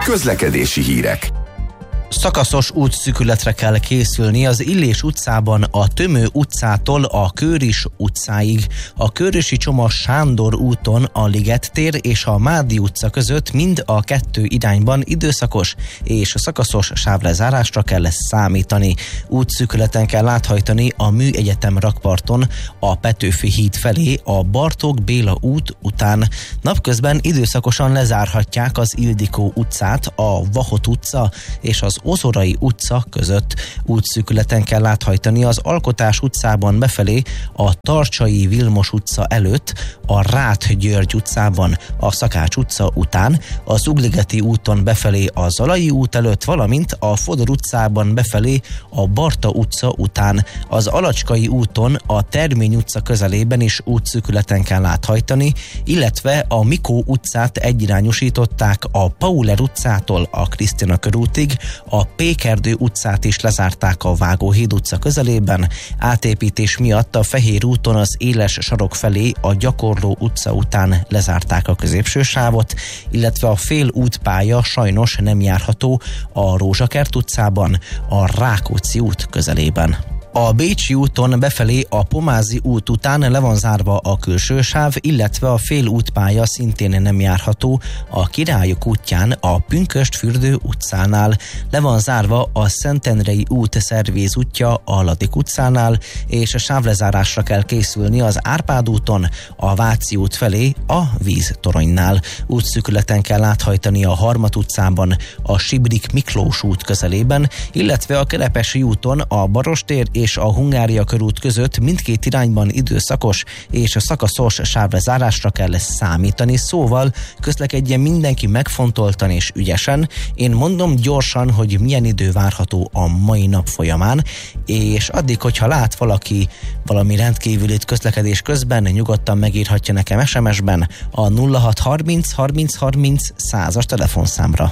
Közlekedési hírek. Szakaszos útszűkületre kell készülni az Illés utcában a Tömő utcától a Kőris utcáig. A Kőrisi Csoma Sándor úton a Liget tér és a Mádi utca között mind a kettő irányban időszakos és szakaszos sávlezárásra kell számítani. Útszűkületen kell áthajtani a Műegyetem rakparton a Petőfi híd felé a Bartók Béla út után. Napközben időszakosan lezárhatják az Ildikó utcát, a Vahot utca és az Ozorai utca között. Útszűkületen kell áthajtani az Alkotás utcában befelé a Tarcsai Vilmos utca előtt, a Ráth György utcában a Szakács utca után, az Ugligeti úton befelé a Zalai út előtt, valamint a Fodor utcában befelé a Barta utca után. Az Alacskai úton a Termény utca közelében is útszűkületen kell áthajtani, illetve a Mikó utcát egyirányosították a Pauler utcától a Krisztina körútig, a Pékerdő utcát is lezárták a Vágóhíd utca közelében, átépítés miatt a Fehér úton az Éles sarok felé a Gyakorló utca után lezárták a középső sávot, illetve a fél útpálya sajnos nem járható a Rózsakert utcában, a Rákóczi út közelében. A Bécsi úton befelé a Pomázi út után le van zárva a külső sáv, illetve a fél útpálya szintén nem járható a Királyok útján a Pünkösdfürdő utcánál. Le van zárva a Szentendrei út Szervéz útja a Ladik utcánál, és a sávlezárásra kell készülni az Árpád úton a Váci út felé a Víztoronynál. Útszűkületen kell áthajtani a Harmat utcában a Sibrik Miklós út közelében, illetve a Kerepesi úton a Barostér és a Hungária körút között mindkét irányban időszakos és szakaszos sávlezárásra kell számítani, szóval közlekedjen mindenki megfontoltan és ügyesen. Én mondom gyorsan, hogy milyen idő várható a mai nap folyamán, és addig, hogyha lát valaki valami rendkívülit közlekedés közben, nyugodtan megírhatja nekem SMS-ben a 0630 30 30 100-as telefonszámra.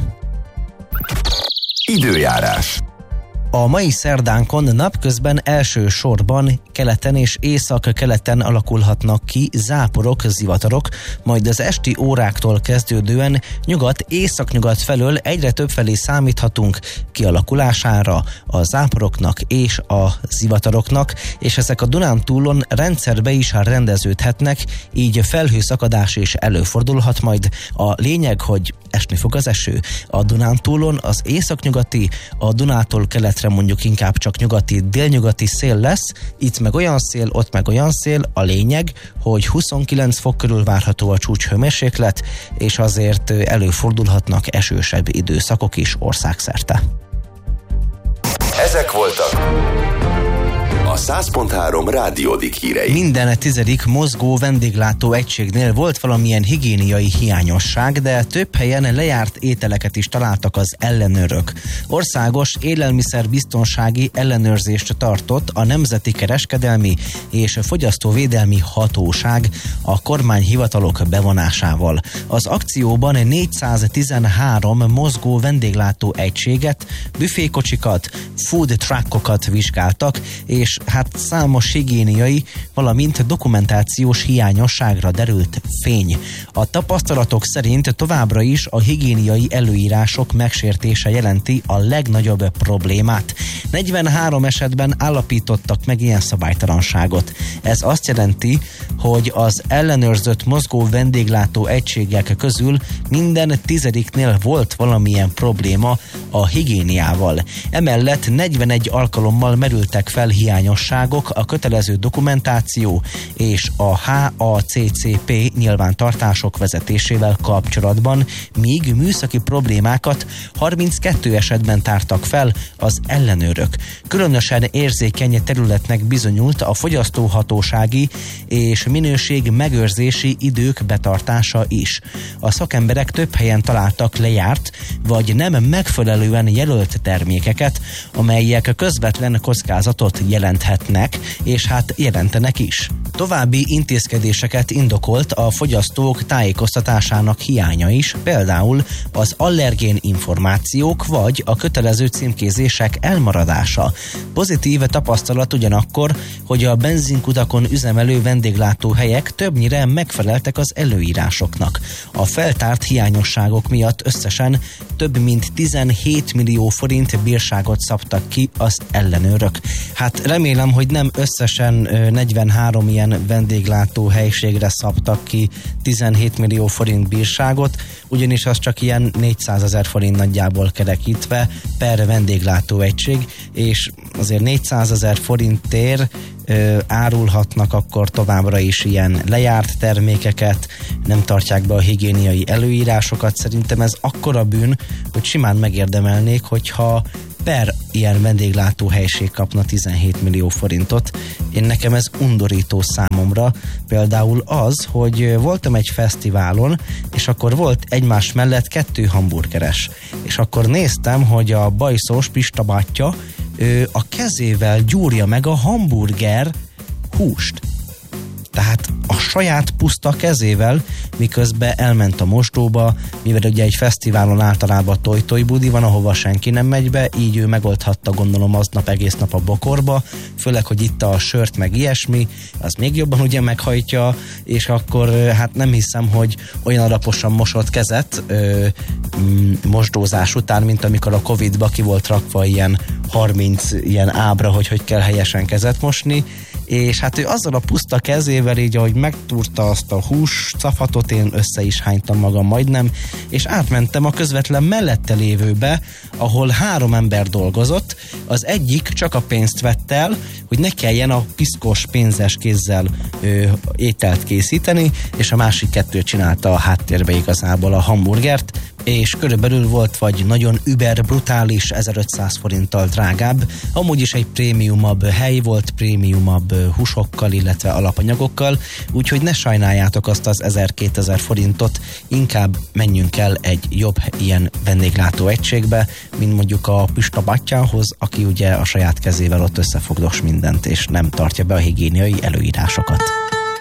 Időjárás. A mai szerdánkon napközben elsősorban keleten és észak-keleten alakulhatnak ki záporok, zivatarok, majd az esti óráktól kezdődően nyugat-északnyugat felől egyre többfelé számíthatunk kialakulására a záporoknak és a zivataroknak, és ezek a Dunántúlon rendszerbe is rendeződhetnek, így felhőszakadás is előfordulhat majd. A lényeg, hogy esni fog az eső. A Dunántúlon az északnyugati, a Dunától keletre mondjuk inkább csak nyugati, délnyugati szél lesz, itt meg olyan szél, ott meg olyan szél, a lényeg, hogy 29 fok körül várható a csúcshőmérséklet, és azért előfordulhatnak esősebb időszakok is országszerte. Ezek voltak a 100.3 Rádiódik hírei. Minden 10. mozgó vendéglátó egységnél volt valamilyen higiéniai hiányosság, de több helyen lejárt ételeket is találtak az ellenőrök. Országos élelmiszerbiztonsági ellenőrzést tartott a Nemzeti Kereskedelmi és Fogyasztóvédelmi Hatóság a kormányhivatalok bevonásával. Az akcióban 413 mozgó vendéglátó egységet, büfékocsikat, food truckokat vizsgáltak, és számos higiéniai, valamint dokumentációs hiányosságra derült fény. A tapasztalatok szerint továbbra is a higiéniai előírások megsértése jelenti a legnagyobb problémát. 43 esetben állapítottak meg ilyen szabálytalanságot. Ez azt jelenti, hogy az ellenőrzött mozgó vendéglátó egységek közül minden 10-nél volt valamilyen probléma a higiéniával. Emellett 41 alkalommal merültek fel hiányosságok a kötelező dokumentáció és a HACCP nyilvántartások vezetésével kapcsolatban, míg műszaki problémákat 32 esetben tártak fel az ellenőrök. Különösen érzékeny területnek bizonyult a fogyasztóhatósági és minőség megőrzési idők betartása is. A szakemberek több helyen találtak lejárt vagy nem megfelelően jelölt termékeket, amelyek közvetlen kockázatot jelenthetnek, és jelentenek is. További intézkedéseket indokolt a fogyasztók tájékoztatásának hiánya is, például az allergén információk vagy a kötelező címkézések elmaradása. Pozitív tapasztalat ugyanakkor, hogy a benzinkutakon üzemelő vendéglátóhelyek többnyire megfeleltek az előírásoknak. A feltárt hiányosságok miatt összesen több mint 17 millió forint bírságot szabtak ki az ellenőrök. Hát remélem, hogy nem összesen 43 ilyen vendéglátóhelységre szabtak ki 17 millió forint bírságot, ugyanis az csak ilyen 400 000 forint nagyjából kerekítve per vendéglátóegység, és azért 400 000 forintért árulhatnak akkor továbbra is ilyen lejárt termékeket, nem tartják be a higiéniai előírásokat. Szerintem ez akkora bűn, hogy simán megérdemelnék, hogyha per ilyen vendéglátóhelység kapna 17 millió forintot. Nekem ez undorító számomra. Például az, hogy voltam egy fesztiválon, és akkor volt egymás mellett 2 hamburgeres. És akkor néztem, hogy a bajszos Pista bátyja a kezével gyúrja meg a hamburger húst. Tehát a saját puszta kezével, miközben elment a mosdóba, mivel ugye egy fesztiválon általában toj-toj-budi van, ahova senki nem megy be, így ő megoldhatta, gondolom, aznap egész nap a bokorba, főleg, hogy itt a sört meg ilyesmi, az még jobban ugye meghajtja, és akkor hát nem hiszem, hogy olyan alaposan mosott kezet mosdózás után, mint amikor a Covid-ba ki volt rakva ilyen 30 ilyen ábra, hogy kell helyesen kezet mosni, és hát ő azzal a puszta kezével így, ahogy megtúrta azt a húscafatot, én össze is hánytam magam majdnem, és átmentem a közvetlen mellette lévőbe, ahol 3 ember dolgozott, az egyik csak a pénzt vett el, hogy ne kelljen a piszkos pénzes kézzel ételt készíteni, és a másik 2 csinálta a háttérbe igazából a hamburgert, és körülbelül volt vagy nagyon über brutális 1500 forinttal drágább, amúgy is egy prémiumabb hely volt, prémiumabb húsokkal, illetve alapanyagokkal, úgyhogy ne sajnáljátok azt az 1000-2000 forintot, inkább menjünk el egy jobb ilyen vendéglátó egységbe, mint mondjuk a Pista bátyjához, aki ugye a saját kezével ott összefogdos mindent, és nem tartja be a higiéniai előírásokat.